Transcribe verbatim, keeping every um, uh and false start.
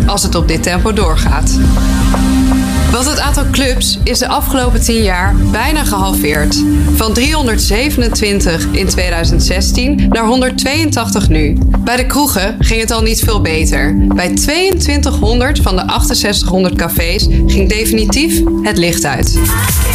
als het op dit tempo doorgaat. Want het aantal clubs is de afgelopen tien jaar bijna gehalveerd. Van driehonderdzevenentwintig in tweeduizend zestien naar honderdtweeëntachtig nu. Bij de kroegen ging het al niet veel beter. Bij tweeëntwintighonderd van de achtenzestighonderd cafés ging definitief het licht uit.